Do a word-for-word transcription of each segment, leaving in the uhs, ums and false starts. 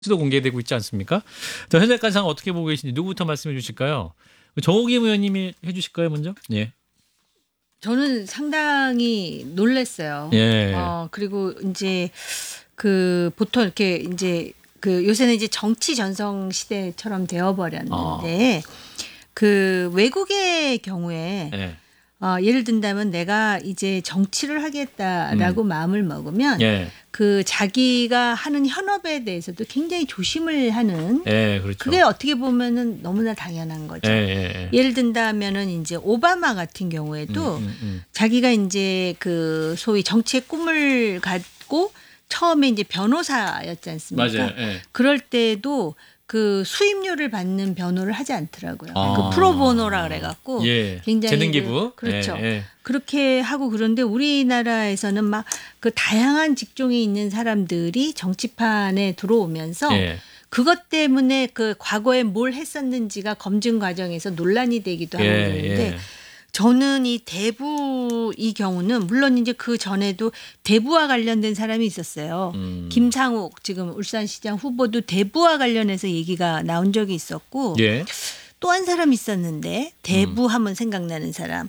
수도 공개되고 있지 않습니까? 자, 현재까지 상황 어떻게 보고 계신지 누구부터 말씀해 주실까요? 정호김 의원님이 해주실까요, 먼저? 예. 저는 상당히 놀랐어요. 예. 어, 그리고 이제 그 보통 이렇게 이제 그 요새는 이제 정치 전성 시대처럼 되어버렸는데 아. 그 외국의 경우에 예. 어, 예를 든다면 내가 이제 정치를 하겠다라고 음. 마음을 먹으면 예. 그 자기가 하는 현업에 대해서도 굉장히 조심을 하는 예, 그렇죠. 그게 어떻게 보면은 너무나 당연한 거죠. 예, 예, 예. 예를 든다면은 이제 오바마 같은 경우에도 음, 음, 음. 자기가 이제 그 소위 정치의 꿈을 갖고 처음에 이제 변호사였지 않습니까? 맞아요. 예. 그럴 때도 그 수임료를 받는 변호를 하지 않더라고요. 아. 그 프로보노라 그래갖고 예. 굉장히 재능기부. 그, 그렇죠. 예, 예. 그렇게 하고 그런데 우리나라에서는 막 그 다양한 직종에 있는 사람들이 정치판에 들어오면서 예. 그것 때문에 그 과거에 뭘 했었는지가 검증 과정에서 논란이 되기도 하고 예, 그러는데 예. 저는 이 대부 이 경우는 물론 이제 그 전에도 대부와 관련된 사람이 있었어요. 음. 김상욱 지금 울산시장 후보도 대부와 관련해서 얘기가 나온 적이 있었고 예. 또 한 사람 있었는데 대부 하면 생각나는 사람.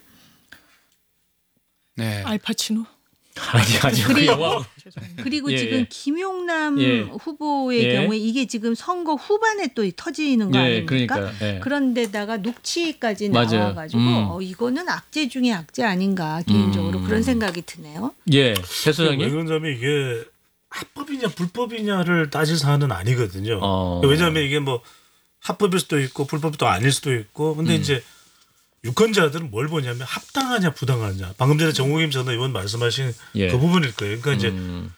네. 알파치노. 아니 아니 그리고, 그리고 예, 지금 예. 김용남 예. 후보의 예. 경우에 이게 지금 선거 후반에 또 터지는 거 예, 아닙니까? 그러니까요. 예. 그런데다가 녹취까지 맞아요. 나와가지고 음. 어, 이거는 악재 중에 악재 아닌가 개인적으로 음. 그런 생각이 드네요. 예, 배 소장님. 왜 그러냐면 이게 합법이냐 불법이냐를 따질 사안은 아니거든요. 어. 왜냐하면 이게 뭐 합법일 수도 있고 불법도 아닐 수도 있고 근데 음. 이제 유권자들은 뭘 보냐면 합당하냐 부당하냐. 방금 전에 정호김 전 의원 말씀하신 예. 그 부분일 거예요. 그러니까 이제 음.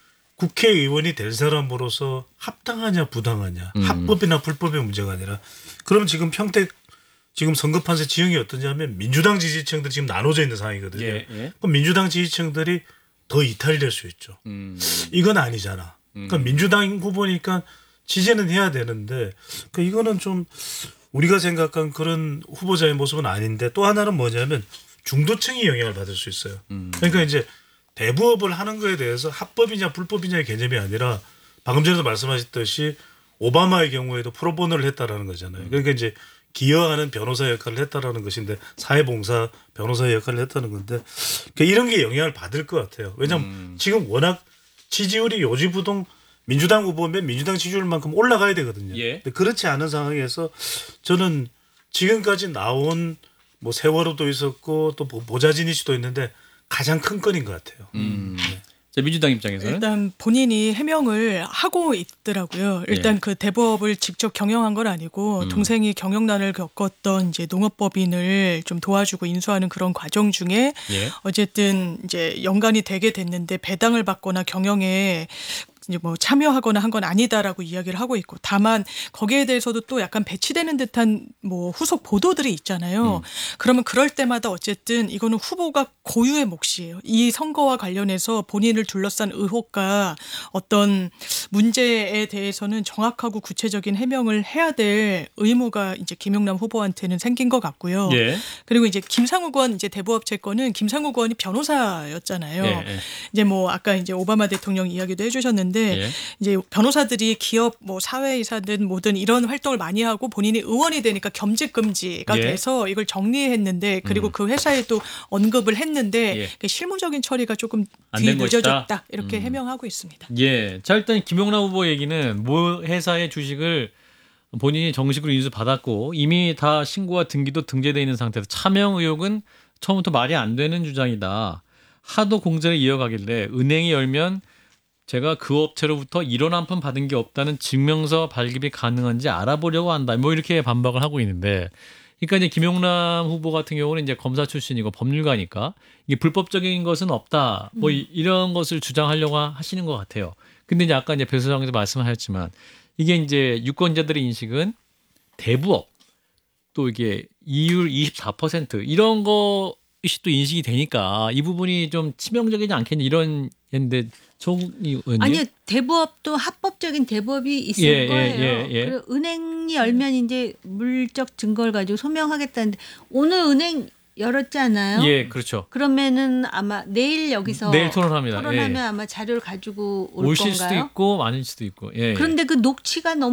국회의원이 될 사람으로서 합당하냐 부당하냐. 음. 합법이나 불법의 문제가 아니라 그럼 지금 평택 지금 선거 판세 지형이 어떠냐면 민주당 지지층들이 지금 나눠져 있는 상황이거든요. 예, 예. 그럼 민주당 지지층들이 더 이탈될 수 있죠. 음. 이건 아니잖아. 그러니까 음. 민주당 후보니까 지지는 해야 되는데 그러니까 이거는 좀 우리가 생각한 그런 후보자의 모습은 아닌데 또 하나는 뭐냐면 중도층이 영향을 받을 수 있어요. 음. 그러니까 이제 대부업을 하는 거에 대해서 합법이냐 불법이냐의 개념이 아니라 방금 전에도 말씀하셨듯이 오바마의 경우에도 프로보노를 했다라는 거잖아요. 그러니까 이제 기여하는 변호사 역할을 했다라는 것인데 사회봉사 변호사의 역할을 했다는 건데 그러니까 이런 게 영향을 받을 것 같아요. 왜냐하면 음. 지금 워낙 지지율이 요지부동 민주당 후보면 민주당 지지율만큼 올라가야 되거든요. 예. 근데 그렇지 않은 상황에서 저는 지금까지 나온 뭐 세월호도 있었고 또 보좌진 이슈도 있는데 가장 큰 건인 것 같아요. 음. 네. 자, 민주당 입장에서는 일단 본인이 해명을 하고 있더라고요. 일단 예. 그 대법을 직접 경영한 건 아니고 음. 동생이 경영난을 겪었던 이제 농업법인을 좀 도와주고 인수하는 그런 과정 중에 예. 어쨌든 이제 연관이 되게 됐는데 배당을 받거나 경영에 이제 뭐 참여하거나 한 건 아니다라고 이야기를 하고 있고 다만 거기에 대해서도 또 약간 배치되는 듯한 뭐 후속 보도들이 있잖아요. 음. 그러면 그럴 때마다 어쨌든 이거는 후보가 고유의 몫이에요. 이 선거와 관련해서 본인을 둘러싼 의혹과 어떤 문제에 대해서는 정확하고 구체적인 해명을 해야 될 의무가 이제 김용남 후보한테는 생긴 것 같고요. 예. 그리고 이제 김상욱 의원 이제 대부업 채권은 김상욱 의원이 변호사였잖아요. 예, 예. 이제 뭐 아까 이제 오바마 대통령 이야기도 해주셨는데. 예. 이제 변호사들이 기업 뭐 사회이사든 뭐든 이런 활동을 많이 하고 본인이 의원이 되니까 겸직 금지가 예. 돼서 이걸 정리했는데 그리고 음. 그 회사에 또 언급을 했는데 예. 실무적인 처리가 조금 안 된 뒤늦어졌다 것이다. 이렇게 음. 해명하고 있습니다. 예. 자, 일단 김용남 후보 얘기는 모 회사의 주식을 본인이 정식으로 인수받았고 이미 다 신고와 등기도 등재되어 있는 상태에서 차명 의혹은 처음부터 말이 안 되는 주장이다. 하도 공전을 이어가길래 은행이 열면 제가 그 업체로부터 이런 한 푼 받은 게 없다는 증명서 발급이 가능한지 알아보려고 한다. 뭐 이렇게 반박을 하고 있는데, 그러니까 이제 김용남 후보 같은 경우는 이제 검사 출신이고 법률가니까 이게 불법적인 것은 없다. 뭐 음. 이런 것을 주장하려고 하시는 것 같아요. 근데 이제 아까 이제 배 소장님도 말씀하셨지만 이게 이제 유권자들의 인식은 대부업 또 이게 이율 이십사 퍼센트 이런 것이 또 인식이 되니까 이 부분이 좀 치명적이지 않겠냐 이런 얘기인데. 아니요, 대부업도 합법적인 대부업이 있을 예, 거예요. 예, 예, 예. 그리고 은행이 열면 이제 물적 증거를 가지고 소명하겠다는데 오늘 은행 열었잖아요. 예, 그렇죠. 그러면은 아마 내일 여기서 내일 토론합니다. 토론하면 예. 아마 자료를 가지고 올 오실 건가요? 수도 있고 아닐 수도 있고. 예. 그런데 그 녹취가 너무